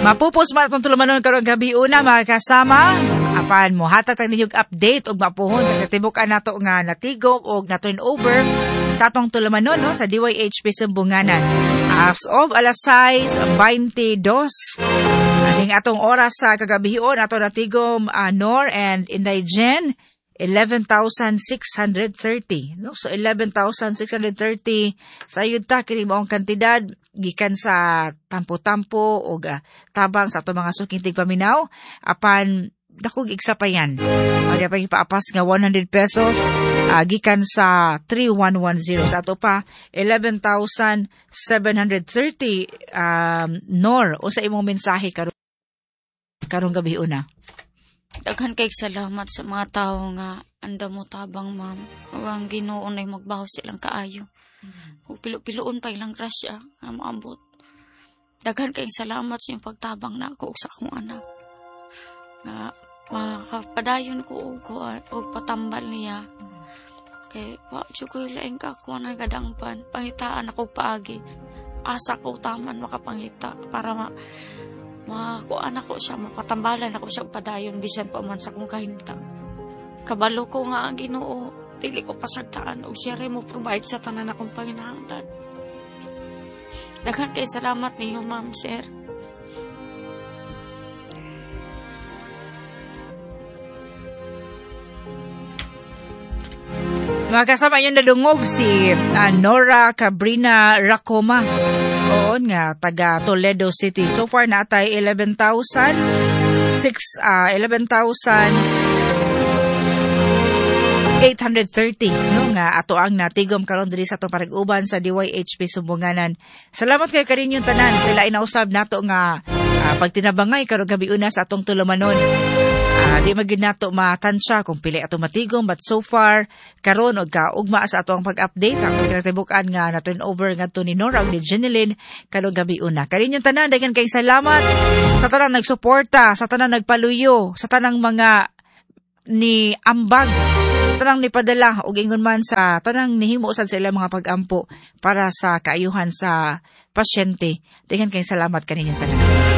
Mapupos man itong tulumanon karong gabi una mga kasama. Apan mo hatag ang ninyong update og mapuhon sa katibukan nato nga natigom og na-turn over sa atong tulumanon no, sa DYHP Sambunganan. As of alas 6:22 aning atong oras sa kagabihion ato natigom Nor and Inday-Jen 11,630 no, so 11,630 sa yuta kini maong kantidad gikan sa tampo-tampo o tabang sa ato mga sukintig paminaw apan dakog igsapayan ari pa ipaapas nga 100 pesos gikan sa 3110 sa ato pa 11,730 Nor o sa imong mensahe karong gabi una. Daghan kay salamat sa mga tao nga anda mo tabang ma'am. Ang Ginoo nay magbaho silang kaayo. Ug pilo-piloon pa ilang grasya nga maabot. Daghan kay salamat sa iyong pagtabang na ako sa akong anak. Nga makapadayon ko og patambal niya. Kay wa jud ko laing ka ako na gadangpan. Pangitaan ako paagi. Asa ko taman makapangita para makuan ako siya, mapatambalan ako siya padayon bisan pa man sa kong kahimtang. Kabalo ko nga ang Ginoo, dili ko pasagtaan og siya rin mo provide sa tanan akong panginahanglan. Daghan kay salamat ninyo, ma'am, sir. Mga kasama yung nadungog si Nora Cabrina Racoma. Oo nga, taga Toledo City. So far natay 11,830 no nga ato ang natigom karon diri sa atong parag-uban sa DYHP Sambunganan. Salamat kay kaninyong tanan. Sila inausab nato nga pagtinabangay karong gabi una sa atong tulumanon. Di magid nato matansya kung pili ato matigom but so far karon og kaugma sa ato ang pag-update ang kinatibukan nga na turn over ngadto ni Nora ug ni Jeneline karong gabi una. Kaninyong tanan daghan kay salamat sa tanang nagsuporta, sa tanang nagpaluyo, sa tanang mga ni ambag, sa tanang nipadala ug ingon man sa tanang nihimo sad sa ilang mga pag-ampo para sa kaayuhan sa pasyente. Daghan kay salamat kaninyong tanan.